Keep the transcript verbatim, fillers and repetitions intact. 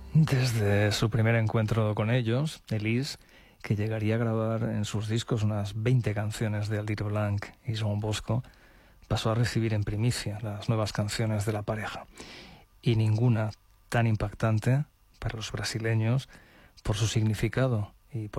Desde su primer encuentro con ellos, Elis, que llegaría a grabar en sus discos unas veinte canciones de Aldir Blanc y Joan Bosco, pasó a recibir en primicia las nuevas canciones de la pareja. Y ninguna tan impactante para los brasileños por su significado y por